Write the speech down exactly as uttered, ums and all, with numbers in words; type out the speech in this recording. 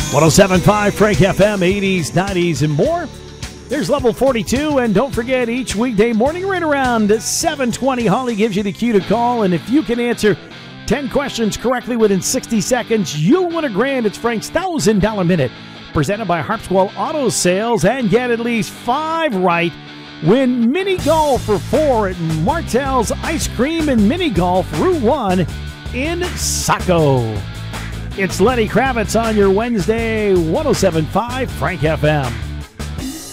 one oh seven point five Frank F M, eighties, nineties, and more. There's level forty-two, and don't forget, each weekday morning right around seven twenty, Holly gives you the cue to call, and if you can answer ten questions correctly within sixty seconds, you'll win a grand. It's Frank's one thousand dollars Minute, presented by Harpswell Auto Sales, and get at least five right. Win mini golf for four at Martell's Ice Cream and Mini Golf Route one in Saco. It's Lenny Kravitz on your Wednesday, one oh seven point five Frank F M.